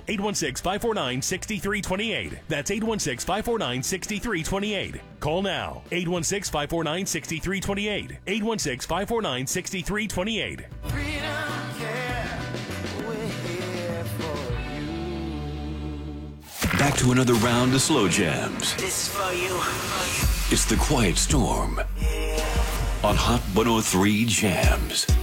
Call 816-549-6328. That's 816-549-6328. Call now. 816-549-6328. 816-549-6328. Freedom Care, we're here for you. Back to another round of slow jams. This for you. It's the Quiet Storm on Hot 103 Jams.